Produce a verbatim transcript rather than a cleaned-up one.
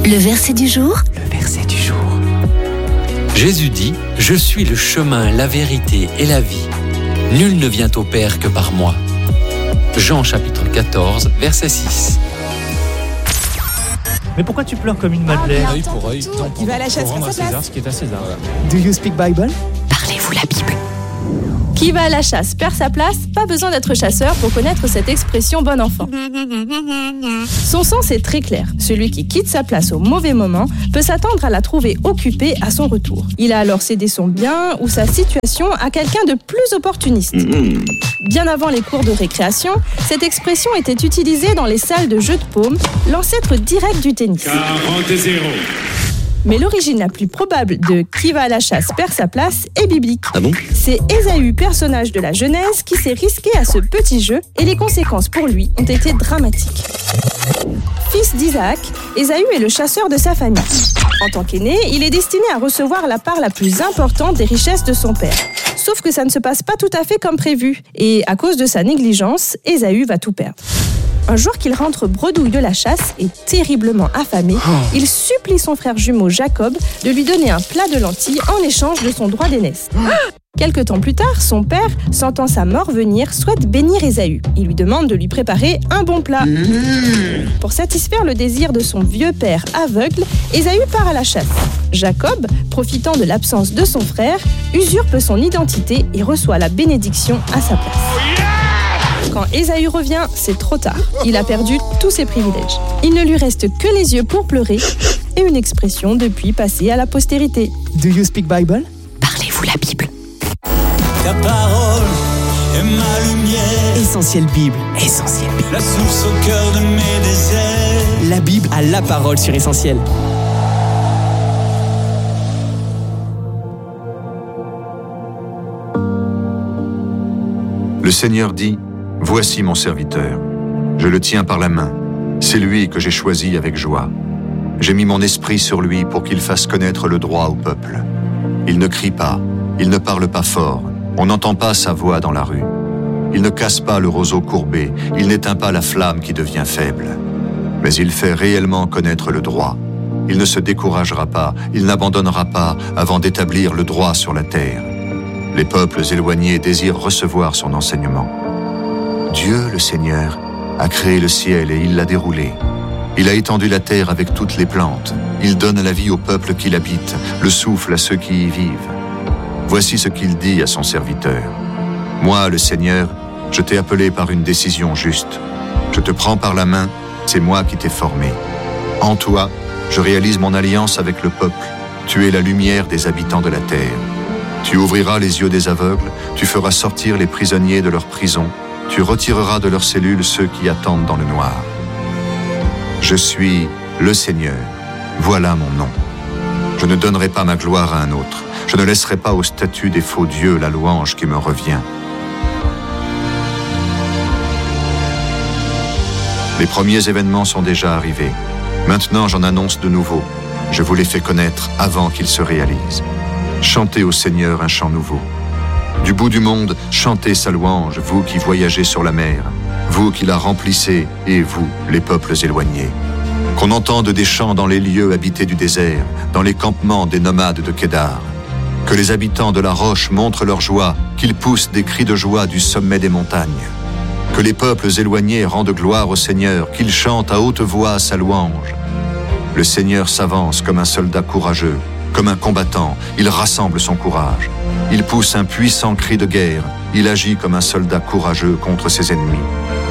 Le verset du jour. Le verset du jour. Jésus dit, « Je suis le chemin, la vérité et la vie. Nul ne vient au Père que par moi. » Jean chapitre quatorze, verset six. Mais pourquoi tu pleures comme une madeleine? Œil pour œil, dent Qui va à la chasse pour rendre à face à César face. ce qui est à César. Do you speak Bible? Parlez-vous la Bible? Qui va à la chasse perd sa place, pas besoin d'être chasseur pour connaître cette expression bon enfant. Son sens est très clair. Celui qui quitte sa place au mauvais moment peut s'attendre à la trouver occupée à son retour. Il a alors cédé son bien ou sa situation à quelqu'un de plus opportuniste. Bien avant les cours de récréation, cette expression était utilisée dans les salles de jeux de paume, l'ancêtre direct du tennis. quarante zéro. Mais l'origine la plus probable de « qui va à la chasse perd sa place » est biblique. Ah bon? C'est Ésaü, personnage de la Genèse, qui s'est risqué à ce petit jeu et les conséquences pour lui ont été dramatiques. Fils d'Isaac, Ésaü est le chasseur de sa famille. En tant qu'aîné, il est destiné à recevoir la part la plus importante des richesses de son père. Sauf que ça ne se passe pas tout à fait comme prévu et à cause de sa négligence, Ésaü va tout perdre. Un jour qu'il rentre bredouille de la chasse et terriblement affamé, il supplie son frère jumeau Jacob de lui donner un plat de lentilles en échange de son droit d'aînesse. Quelque temps plus tard, son père, sentant sa mort venir, souhaite bénir Ésaü. Il lui demande de lui préparer un bon plat. Pour satisfaire le désir de son vieux père aveugle, Ésaü part à la chasse. Jacob, profitant de l'absence de son frère, usurpe son identité et reçoit la bénédiction à sa place. Quand Ésaü revient, c'est trop tard. Il a perdu tous ses privilèges. Il ne lui reste que les yeux pour pleurer et une expression depuis passée à la postérité. Do you speak Bible? Parlez-vous la Bible? Ta parole est ma lumière, Essentiel Bible. Essentiel Bible. la source au cœur de mes déserts. La Bible a la parole sur Essentiel. Le Seigneur dit, « Voici mon serviteur. Je le tiens par la main. C'est lui que j'ai choisi avec joie. J'ai mis mon esprit sur lui pour qu'il fasse connaître le droit au peuple. Il ne crie pas, il ne parle pas fort, on n'entend pas sa voix dans la rue. Il ne casse pas le roseau courbé, il n'éteint pas la flamme qui devient faible. Mais il fait réellement connaître le droit. Il ne se découragera pas, il n'abandonnera pas avant d'établir le droit sur la terre. Les peuples éloignés désirent recevoir son enseignement. Dieu, le Seigneur, a créé le ciel et il l'a déroulé. Il a étendu la terre avec toutes les plantes. Il donne la vie au peuple qui l'habite, le souffle à ceux qui y vivent. Voici ce qu'il dit à son serviteur. Moi, le Seigneur, je t'ai appelé par une décision juste. Je te prends par la main, c'est moi qui t'ai formé. En toi, je réalise mon alliance avec le peuple. Tu es la lumière des habitants de la terre. Tu ouvriras les yeux des aveugles, tu feras sortir les prisonniers de leur prison, tu retireras de leurs cellules ceux qui attendent dans le noir. Je suis le Seigneur, voilà mon nom. Je ne donnerai pas ma gloire à un autre, je ne laisserai pas au statut des faux dieux la louange qui me revient. Les premiers événements sont déjà arrivés. Maintenant, j'en annonce de nouveaux. Je vous les fais connaître avant qu'ils se réalisent. Chantez au Seigneur un chant nouveau. Du bout du monde, chantez sa louange, vous qui voyagez sur la mer, vous qui la remplissez, et vous, les peuples éloignés. Qu'on entende des chants dans les lieux habités du désert, dans les campements des nomades de Kédar. Que les habitants de la roche montrent leur joie, qu'ils poussent des cris de joie du sommet des montagnes. Que les peuples éloignés rendent gloire au Seigneur, qu'ils chantent à haute voix sa louange. Le Seigneur s'avance comme un soldat courageux, comme un combattant, il rassemble son courage. Il pousse un puissant cri de guerre, il agit comme un soldat courageux contre ses ennemis.